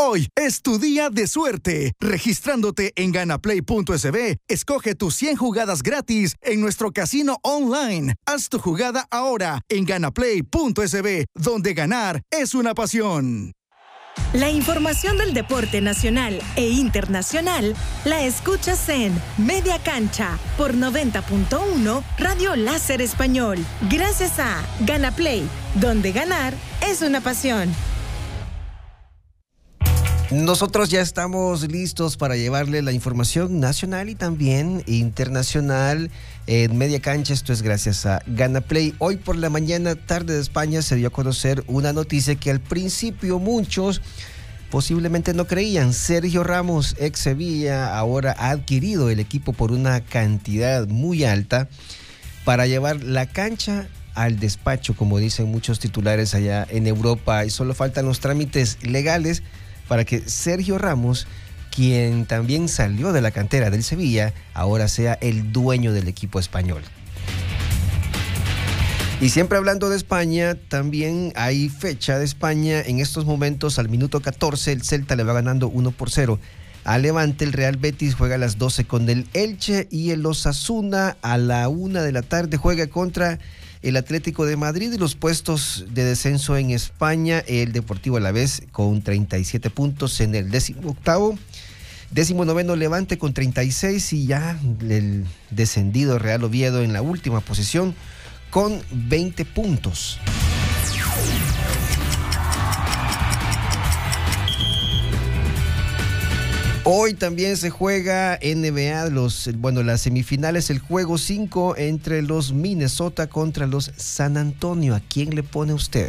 Hoy es tu día de suerte. Registrándote en ganaplay.sb, escoge tus 100 jugadas gratis en nuestro casino online. Haz tu jugada ahora en ganaplay.sb, donde ganar es una pasión. La información del deporte nacional e internacional la escuchas en Media Cancha por 90.1 Radio Láser Español. Gracias a Ganaplay, donde ganar es una pasión. Nosotros ya estamos listos para llevarle la información nacional y también internacional en Media Cancha. Esto es gracias a Ganaplay. Hoy por la mañana, tarde de España, se dio a conocer una noticia que al principio muchos posiblemente no creían. Sergio Ramos, ex Sevilla, ahora ha adquirido el equipo por una cantidad muy alta para llevar la cancha al despacho, como dicen muchos titulares allá en Europa, y solo faltan los trámites legales para que Sergio Ramos, quien también salió de la cantera del Sevilla, ahora sea el dueño del equipo español. Y siempre hablando de España, también hay fecha de España. En estos momentos, al minuto 14, el Celta le va ganando 1-0 a Levante. El Real Betis juega a las 12 con el Elche, y el Osasuna a la 1 de la tarde juega contra el Atlético de Madrid. Y los puestos de descenso en España, el Deportivo Alavés con 37 puntos en el 18º, 19º Levante con 36, y ya el descendido Real Oviedo en la última posición con 20 puntos. Hoy también se juega NBA, las semifinales, el juego 5 entre los Minnesota contra los San Antonio. ¿A quién le pone usted?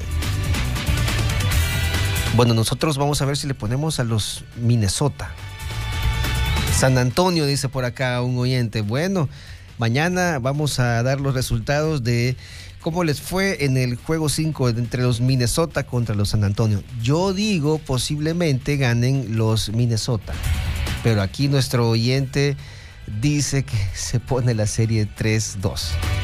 Bueno, nosotros vamos a ver si le ponemos a los Minnesota. San Antonio, dice por acá un oyente. Bueno, mañana vamos a dar los resultados de cómo les fue en el juego 5 entre los Minnesota contra los San Antonio. Yo digo posiblemente ganen los Minnesota, pero aquí nuestro oyente dice que se pone la serie 3-2.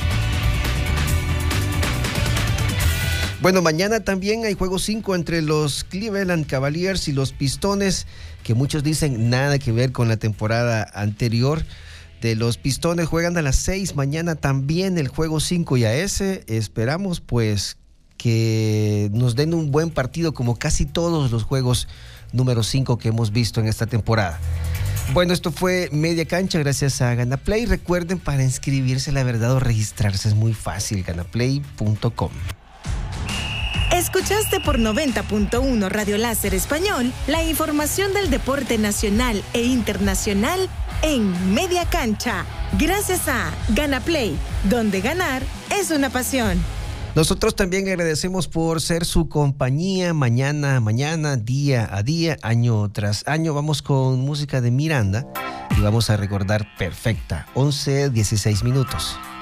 Bueno, mañana también hay juego 5 entre los Cleveland Cavaliers y los Pistones, que muchos dicen nada que ver con la temporada anterior. De los Pistones juegan a las 6 mañana también el juego 5, y a ese esperamos pues que nos den un buen partido, como casi todos los juegos número 5 que hemos visto en esta temporada. Bueno, esto fue Media Cancha gracias a Ganaplay. Recuerden, para inscribirse, la verdad, o registrarse es muy fácil, ganaplay.com. Escuchaste por 90.1 Radio Láser Español la información del deporte nacional e internacional en Media Cancha. Gracias a Ganaplay, donde ganar es una pasión. Nosotros también agradecemos por ser su compañía mañana, día a día, año tras año. Vamos con música de Miranda y vamos a recordar Perfecta, 11:16 minutos.